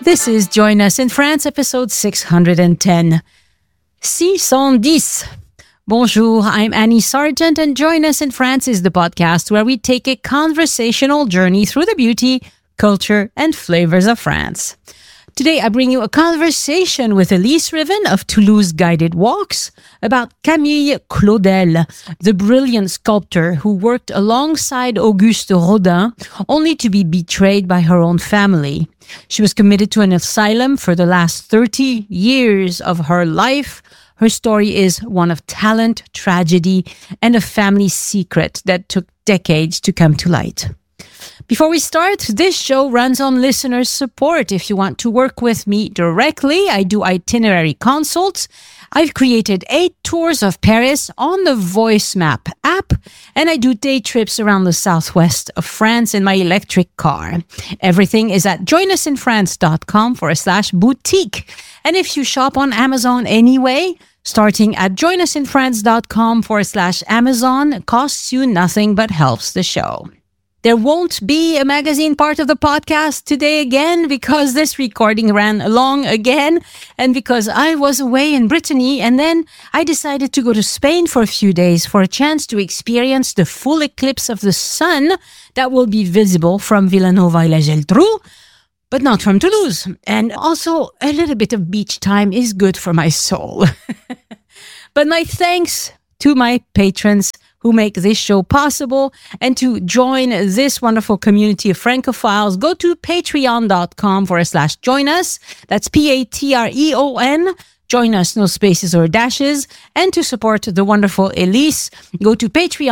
This is Join Us in France, episode 610. 610. Bonjour, I'm Annie Sargent, and Join Us in France is the podcast where we take a conversational journey through the beauty, culture, and flavors of France. Today, I bring you a conversation with Elise Riven of Toulouse Guided Walks about Camille Claudel, the brilliant sculptor who worked alongside Auguste Rodin, only to be betrayed by her own family. She was committed to an asylum for the last 30 years of her life. Her story is one of talent, tragedy, and a family secret that took decades to come to light. Before we start, this show runs on listeners' support. If you want to work with me directly, I do itinerary consults. I've created 8 tours of Paris on the Voice Map app, and I do day trips around the southwest of France in my electric car. Everything is at joinusinfrance.com/boutique. And if you shop on Amazon anyway, starting at joinusinfrance.com/Amazon costs you nothing but helps the show. There won't be a magazine part of the podcast today again because this recording ran long again and because I was away in Brittany, and then I decided to go to Spain for a few days for a chance to experience the full eclipse of the sun that will be visible from Vilanova y la Geltrú, but not from Toulouse. And also a little bit of beach time is good for my soul. But my thanks to my patrons who make this show possible, and to join this wonderful community of Francophiles, go to patreon.com/joinus. That's Patreon. Join us, no spaces or dashes. And to support the wonderful Elise, go to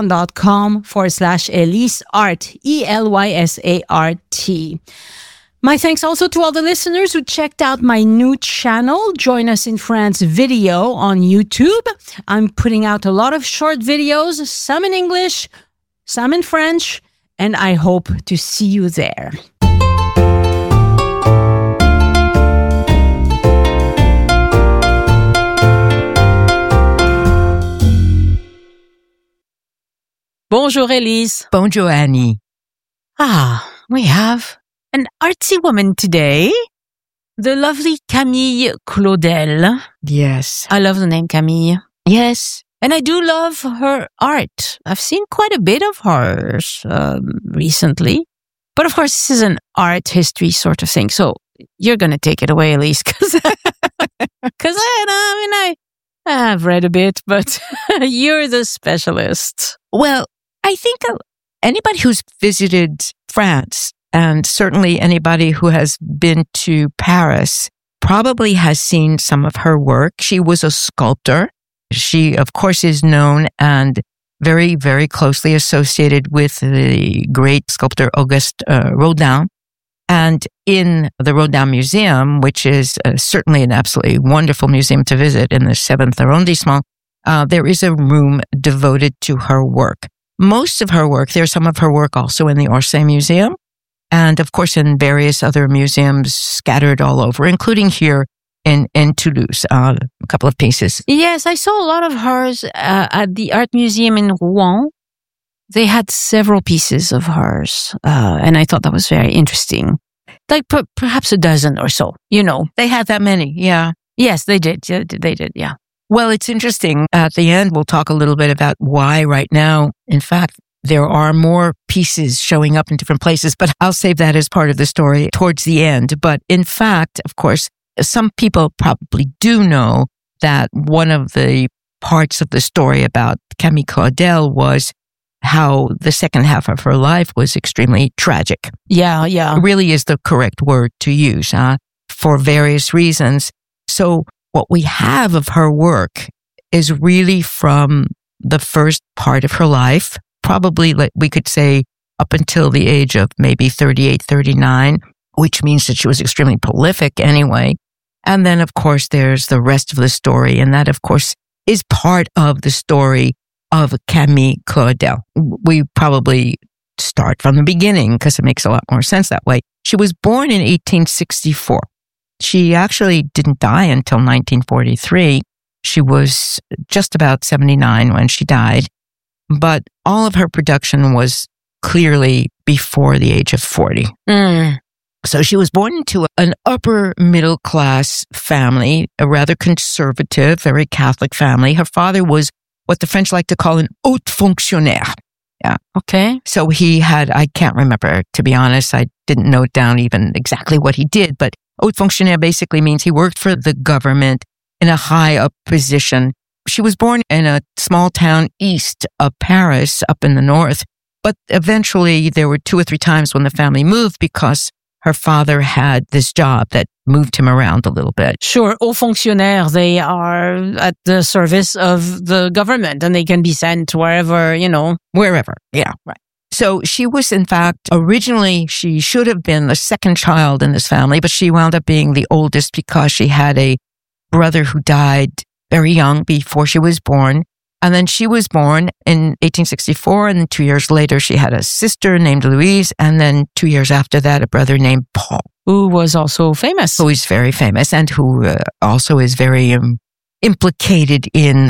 patreon.com/EliseArt, ELYSART. My thanks also to all the listeners who checked out my new channel, Join Us in France video on YouTube. I'm putting out a lot of short videos, some in English, some in French, and I hope to see you there. Bonjour, Elise. Bonjour, Annie. We have an artsy woman today, the lovely Camille Claudel. Yes. I love the name Camille. Yes. And I do love her art. I've seen quite a bit of hers recently. But of course, this is an art history sort of thing. So you're going to take it away, Elise, because I've read a bit, but you're the specialist. Well, I think anybody who's visited France, and certainly anybody who has been to Paris, probably has seen some of her work. She was a sculptor. She, of course, is known and very, very closely associated with the great sculptor Auguste Rodin. And in the Rodin Museum, which is certainly an absolutely wonderful museum to visit in the 7th arrondissement, there is a room devoted to her work. Most of her work, there's some of her work also in the Orsay Museum, and of course in various other museums scattered all over, including here in Toulouse, a couple of pieces. Yes, I saw a lot of hers at the Art Museum in Rouen. They had several pieces of hers, and I thought that was very interesting. Like perhaps a dozen or so, you know. They had that many, yeah. Yes, they did. They did, yeah. Well, it's interesting. At the end, we'll talk a little bit about why right now, in fact, there are more pieces showing up in different places, but I'll save that as part of the story towards the end. But in fact, of course, some people probably do know that one of the parts of the story about Camille Claudel was how the second half of her life was extremely tragic. Yeah. It really is the correct word to use, for various reasons. So what we have of her work is really from the first part of her life, probably we could say up until the age of maybe 38, 39, which means that she was extremely prolific anyway. And then, of course, there's the rest of the story. And that, of course, is part of the story of Camille Claudel. We probably start from the beginning because it makes a lot more sense that way. She was born in 1864. She actually didn't die until 1943. She was just about 79 when she died. But all of her production was clearly before the age of 40. So she was born into an upper middle class family, a rather conservative, very Catholic family. Her father was what the French like to call an haut fonctionnaire. Yeah. Okay. So he had, I can't remember, to be honest, I didn't note down even exactly what he did, but haut fonctionnaire basically means he worked for the government in a high up position. She was born in a small town east of Paris, up in the north, but eventually there were 2 or 3 times when the family moved because her father had this job that moved him around a little bit. Sure. Hauts fonctionnaires, they are at the service of the government and they can be sent wherever, Wherever. Yeah. Right. So she was, in fact, originally she should have been the second child in this family, but she wound up being the oldest because she had a brother who died very young before she was born. And then she was born in 1864, and then 2 years later, she had a sister named Louise, and then 2 years after that, a brother named Paul. Who was also famous. Who is very famous, and who also is very implicated in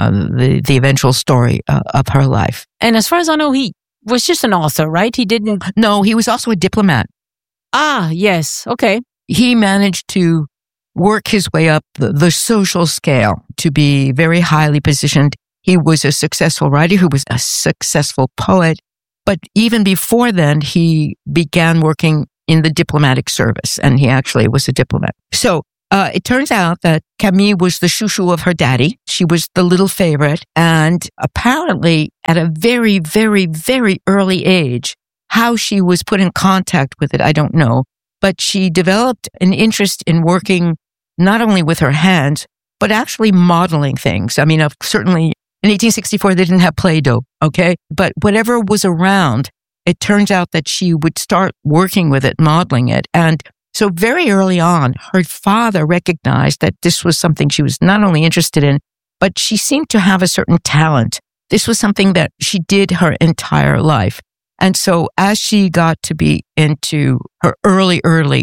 the eventual story of her life. And as far as I know, he was just an author, right? He didn't... No, he was also a diplomat. Ah, yes. Okay. He managed to work his way up the social scale to be very highly positioned. He was a successful writer who was a successful poet. But even before then, he began working in the diplomatic service, and he actually was a diplomat. So it turns out that Camille was the chouchou of her daddy. She was the little favorite. And apparently, at a very, very, very early age, how she was put in contact with it, I don't know. But she developed an interest in working not only with her hands, but actually modeling things. I mean, certainly in 1864, they didn't have Play-Doh, okay? But whatever was around, it turns out that she would start working with it, modeling it. And so very early on, her father recognized that this was something she was not only interested in, but she seemed to have a certain talent. This was something that she did her entire life. And so as she got to be into her early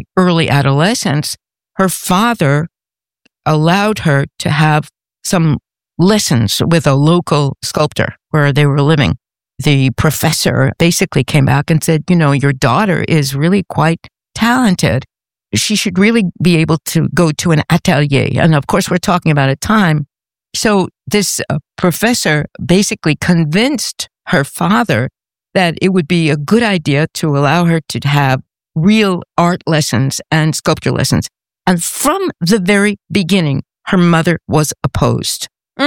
adolescence, her father allowed her to have some lessons with a local sculptor where they were living. The professor basically came back and said, your daughter is really quite talented. She should really be able to go to an atelier. And of course, we're talking about a time. So this professor basically convinced her father that it would be a good idea to allow her to have real art lessons and sculpture lessons. And from the very beginning, her mother was opposed.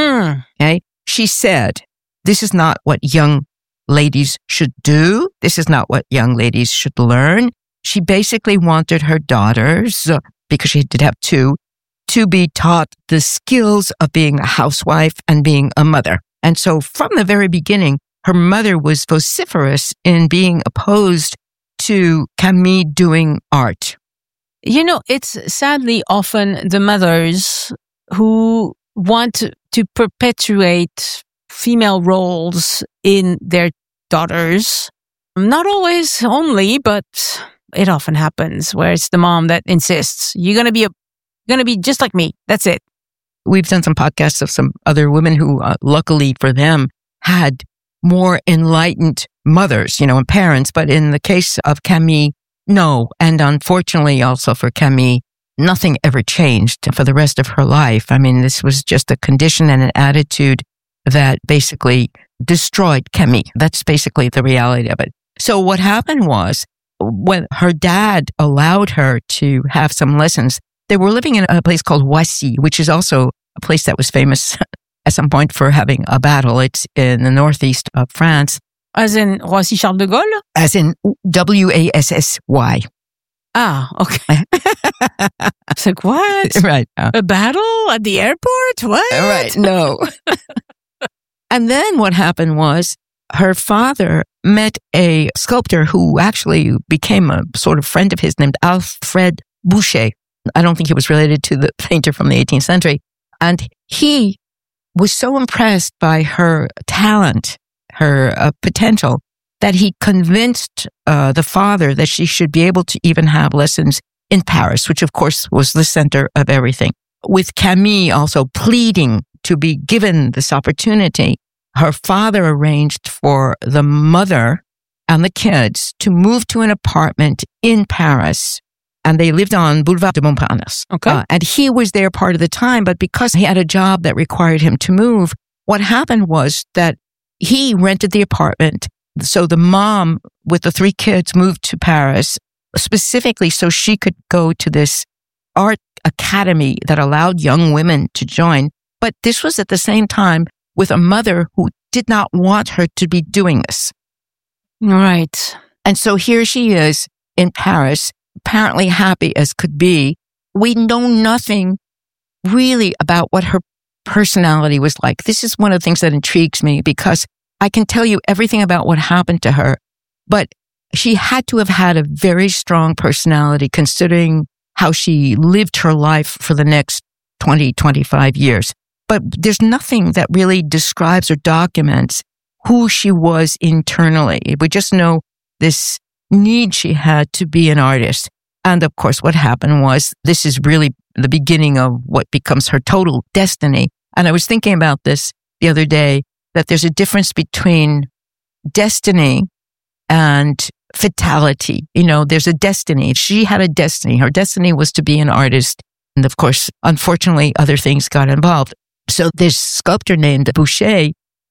Okay? She said, this is not what young ladies should do. This is not what young ladies should learn. She basically wanted her daughters, because she did have 2, to be taught the skills of being a housewife and being a mother. And so from the very beginning, her mother was vociferous in being opposed to Camille doing art. It's sadly often the mothers who want to perpetuate female roles in their daughters. Not always only, but it often happens where it's the mom that insists, you're going to be just like me. That's it. We've done some podcasts of some other women who, luckily for them, had more enlightened mothers, and parents. But in the case of Camille, no. And unfortunately also for Camille, nothing ever changed for the rest of her life. I mean, this was just a condition and an attitude that basically destroyed Camille. That's basically the reality of it. So what happened was, when her dad allowed her to have some lessons, they were living in a place called Roissy, which is also a place that was famous at some point for having a battle. It's in the northeast of France. As in Roissy Charles de Gaulle? As in Wassy. Ah, okay. It's like, what? Right. A battle at the airport? What? Right. No. And then what happened was her father met a sculptor who actually became a sort of friend of his named Alfred Boucher. I don't think he was related to the painter from the 18th century. And he was so impressed by her talent, her potential, that he convinced the father that she should be able to even have lessons in Paris, which of course was the center of everything. With Camille also pleading to be given this opportunity, her father arranged for the mother and the kids to move to an apartment in Paris and they lived on Boulevard de Montparnasse. Okay. And he was there part of the time, but because he had a job that required him to move, what happened was that he rented the apartment. So the mom with the 3 kids moved to Paris specifically so she could go to this art academy that allowed young women to join. But this was at the same time with a mother who did not want her to be doing this. Right. And so here she is in Paris, apparently happy as could be. We know nothing really about what her personality was like. This is one of the things that intrigues me because I can tell you everything about what happened to her, but she had to have had a very strong personality considering how she lived her life for the next 20, 25 years. But there's nothing that really describes or documents who she was internally. We just know this need she had to be an artist. And of course, what happened was this is really the beginning of what becomes her total destiny. And I was thinking about this the other day, that there's a difference between destiny and fatality. You know, there's a destiny. She had a destiny. Her destiny was to be an artist. And of course, unfortunately, other things got involved. So this sculptor named Boucher,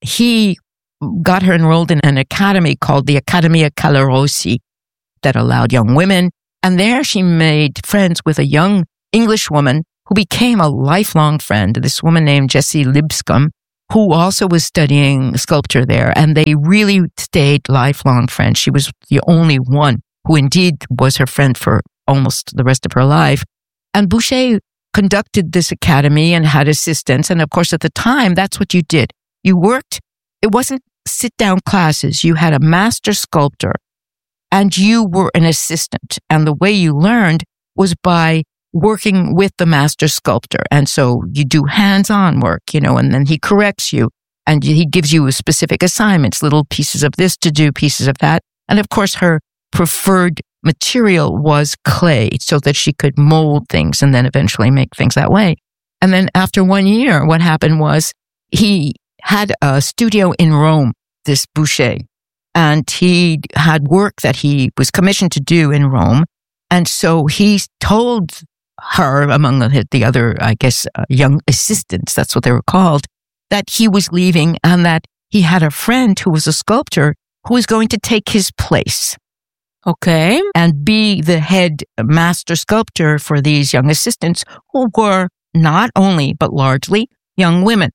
he got her enrolled in an academy called the Accademia Calarossi that allowed young women. And there she made friends with a young English woman who became a lifelong friend, this woman named Jessie Lipscomb, who also was studying sculpture there. And they really stayed lifelong friends. She was the only one who indeed was her friend for almost the rest of her life. And Boucher conducted this academy and had assistants. And of course, at the time, that's what you did. You worked. It wasn't sit-down classes. You had a master sculptor and you were an assistant. And the way you learned was by working with the master sculptor. And so you do hands-on work, you know, and then he corrects you and he gives you specific assignments, little pieces of this to do, pieces of that. And of course, her preferred material was clay so that she could mold things and then eventually make things that way. And then after 1 year, what happened was he had a studio in Rome, this Boucher, and he had work that he was commissioned to do in Rome. And so he told her, among the other, I guess, young assistants, that's what they were called, that he was leaving and that he had a friend who was a sculptor who was going to take his place. Okay. And be the head master sculptor for these young assistants who were not only, but largely young women.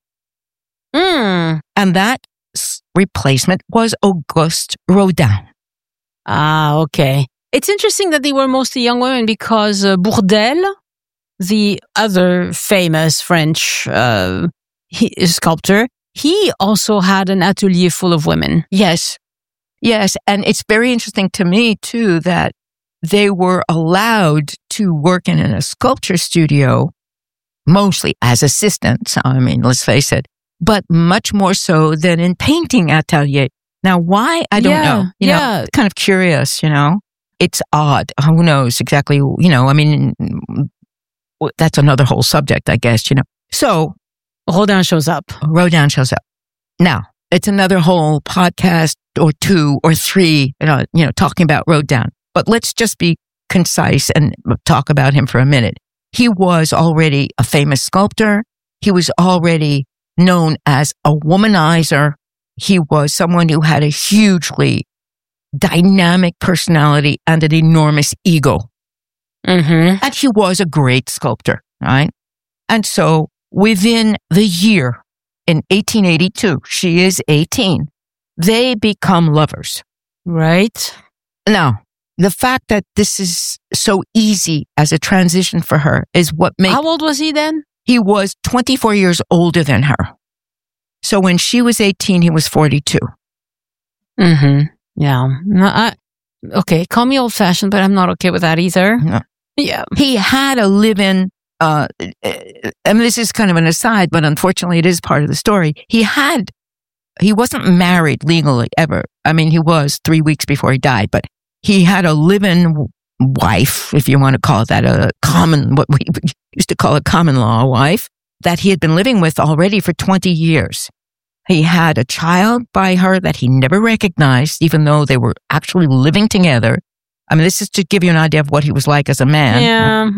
Mm. And that replacement was Auguste Rodin. Ah, okay. It's interesting that they were mostly young women because Bourdelle, the other famous French sculptor, he also had an atelier full of women. Yes. Yes. And it's very interesting to me, too, that they were allowed to work in a sculpture studio, mostly as assistants. I mean, let's face it, but much more so than in painting atelier. Now, why? I don't know. You know, kind of curious, you know. It's odd. Who knows exactly, you know, I mean, that's another whole subject, I guess, you know. So Rodin shows up. Now, it's another whole podcast or 2 or 3, you know, talking about Rodin. But let's just be concise and talk about him for a minute. He was already a famous sculptor. He was already known as a womanizer. He was someone who had a hugely dynamic personality and an enormous ego. Mm-hmm. And he was a great sculptor, right? And so within the year, in 1882, she is 18, they become lovers. Right. Now, the fact that this is so easy as a transition for her is what makes... How old was he then? He was 24 years older than her. So when she was 18, he was 42. Mm-hmm. Yeah. No, okay, call me old-fashioned, but I'm not okay with that either. No. Yeah. He had a live-in, I mean, this is kind of an aside, but unfortunately it is part of the story. He wasn't married legally ever. I mean, he was 3 weeks before he died, but he had a live-in wife, if you want to call it that, what we used to call a common law wife, that he had been living with already for 20 years. He had a child by her that he never recognized, even though they were actually living together. I mean, this is to give you an idea of what he was like as a man. Yeah.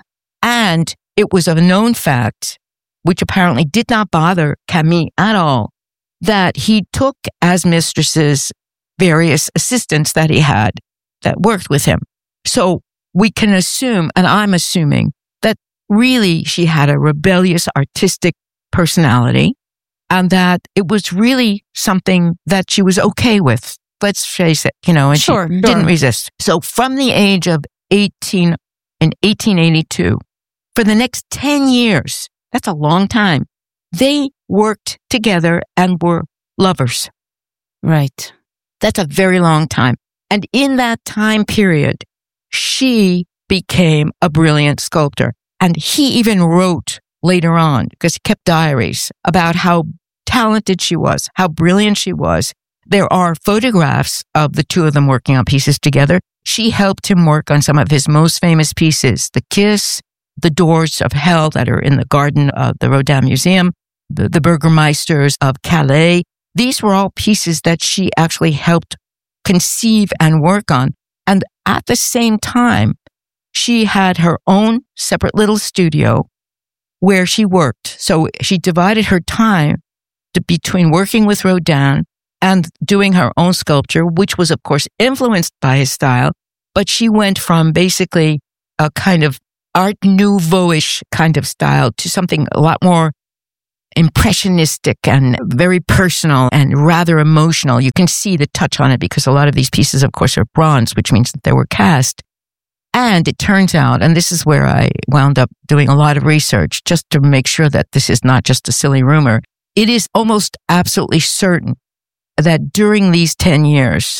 And it was a known fact, which apparently did not bother Camille at all, that he took as mistresses various assistants that he had that worked with him. So we can assume, and I'm assuming, that really she had a rebellious artistic personality and that it was really something that she was okay with. Let's face it, and she didn't resist. So from the age of 18 in 1882, for the next 10 years, that's a long time, they worked together and were lovers. Right. That's a very long time. And in that time period, she became a brilliant sculptor. And he even wrote later on, because he kept diaries, about how talented she was, how brilliant she was. There are photographs of the two of them working on pieces together. She helped him work on some of his most famous pieces, The Kiss, The Doors of Hell that are in the garden of the Rodin Museum, the Burgermeisters of Calais. These were all pieces that she actually helped conceive and work on. And at the same time, she had her own separate little studio where she worked. So she divided her time between working with Rodin and doing her own sculpture, which was, of course, influenced by his style. But she went from basically a kind of Art Nouveau-ish kind of style to something a lot more impressionistic and very personal and rather emotional. You can see the touch on it because a lot of these pieces, of course, are bronze, which means that they were cast. And it turns out, and this is where I wound up doing a lot of research just to make sure that this is not just a silly rumor. It is almost absolutely certain that during these 10 years,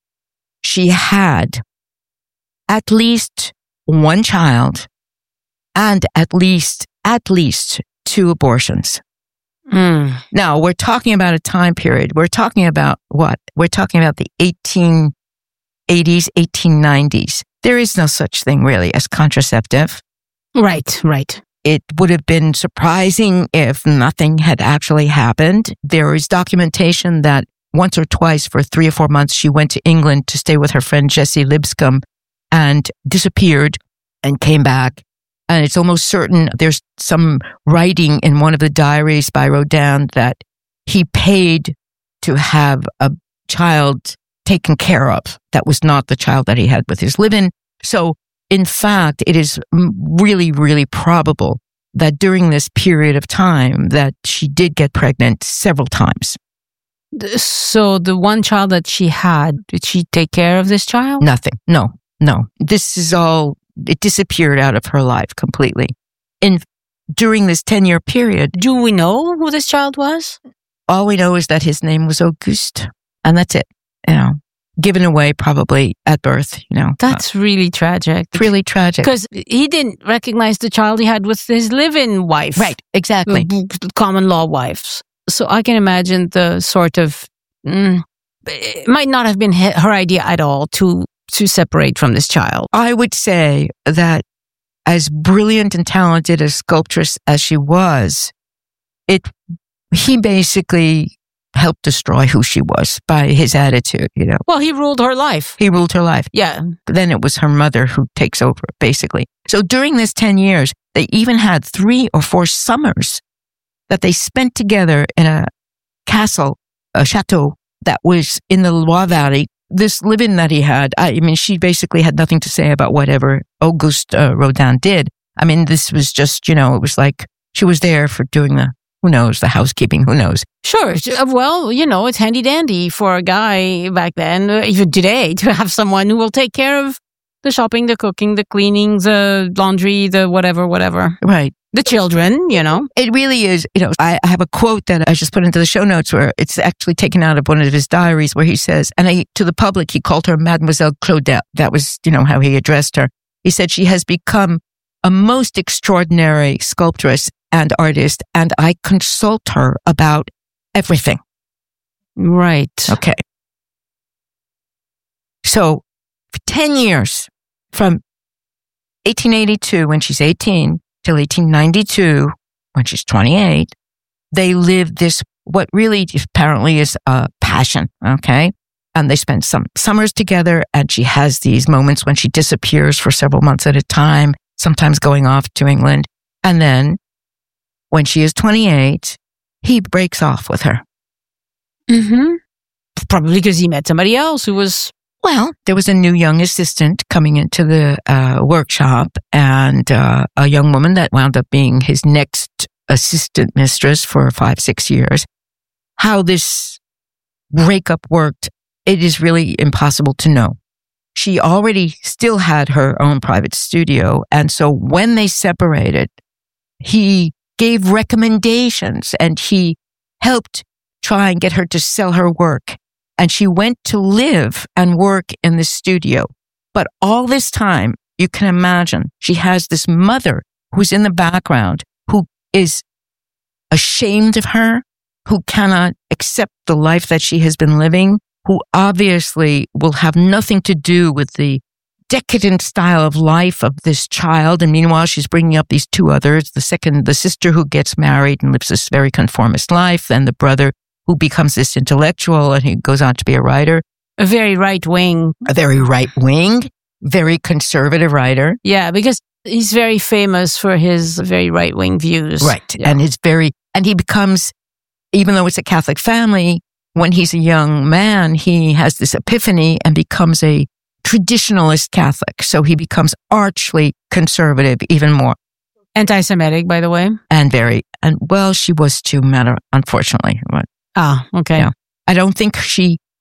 she had at least one child and at least 2 abortions. Now, we're talking about a time period. We're talking about what? We're talking about the 1880s, 1890s. There is no such thing really as contraceptive. Right. It would have been surprising if nothing had actually happened. There is documentation that once or twice for 3 or 4 months, she went to England to stay with her friend Jessie Lipscomb and disappeared and came back. And it's almost certain there's some writing in one of the diaries by Rodin that he paid to have a child taken care of. That was not the child that he had with his live-in. So, in fact, it is really, really probable that during this period of time that she did get pregnant several times. So the one child that she had, did she take care of this child? Nothing. No. This is all, it disappeared out of her life completely. During this 10-year period. Do we know who this child was? All we know is that his name was Auguste. And that's it. Given away probably at birth, That's really tragic. It's really tragic. Because he didn't recognize the child he had with his live-in wife. Right, exactly. Common law wives. So I can imagine the sort of, it might not have been her idea at all to separate from this child. I would say that as brilliant and talented a sculptress as she was, he basically helped destroy who she was by his attitude, Well, he ruled her life. He ruled her life. Yeah. Then it was her mother who takes over, basically. So during this 10 years, they even had 3 or 4 summers that they spent together in a castle, a chateau that was in the Loire Valley. This live-in that he had, she basically had nothing to say about whatever Auguste Rodin did. This was just, it was like she was there for doing the housekeeping, who knows? Sure. Well, it's handy dandy for a guy back then, even today, to have someone who will take care of the shopping, the cooking, the cleaning, the laundry, the whatever. Right. The children, It really is, I have a quote that I just put into the show notes where it's actually taken out of one of his diaries where he says, and to the public, he called her Mademoiselle Claudette. That was, how he addressed her. He said, she has become a most extraordinary sculptress and artist, and I consult her about everything. Right. Okay. So, for 10 years, from 1882, when she's 18, till 1892, when she's 28, they lived this, what really apparently is a passion, okay? And they spend some summers together, and she has these moments when she disappears for several months at a time, sometimes going off to England. And then when she is 28, he breaks off with her. Mm-hmm. Probably because he met somebody else who was... Well, there was a new young assistant coming into the workshop, and a young woman that wound up being his next assistant mistress for 5-6 years. How this breakup worked, it is really impossible to know. She already still had her own private studio, and so when they separated, he gave recommendations and he helped try and get her to sell her work. And she went to live and work in the studio. But all this time, you can imagine, she has this mother who's in the background, who is ashamed of her, who cannot accept the life that she has been living, who obviously will have nothing to do with the decadent style of life of this child. And meanwhile, she's bringing up these two others, the sister who gets married and lives this very conformist life, and the brother who becomes this intellectual and he goes on to be a writer. A very right-wing. A very right-wing, very conservative writer. Yeah, because he's very famous for his very right-wing views. Right. Yeah. And he becomes, even though it's a Catholic family, when he's a young man, he has this epiphany and becomes a traditionalist Catholic. So he becomes archly conservative even more. Anti-Semitic, by the way. Well, she was too, unfortunately. But, okay. Yeah. I don't think she